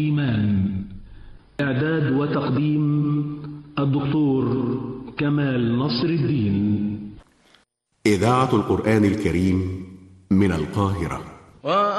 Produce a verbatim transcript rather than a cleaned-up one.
إيمان. إعداد وتقديم الدكتور كمال نصر الدين. إذاعة القرآن الكريم من القاهرة.